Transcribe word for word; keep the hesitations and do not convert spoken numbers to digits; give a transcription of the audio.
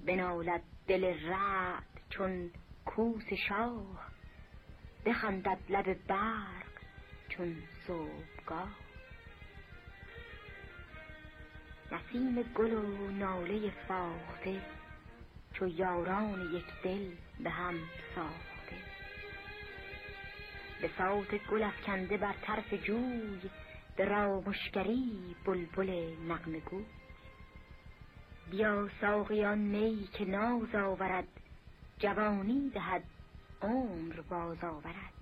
بنالد دل رعد چون کوس شاه، بخندد لب برق چون صبحگاه. نسیم گل و ناله فاخته، چو یاران یک دل به هم ساخته. به صوت گل افکنده بر طرف جوی، به رامشگری بلبل نغمه گو. بیا ساقیان می که ناز آورد، جوانی دهد عمر باز آورد.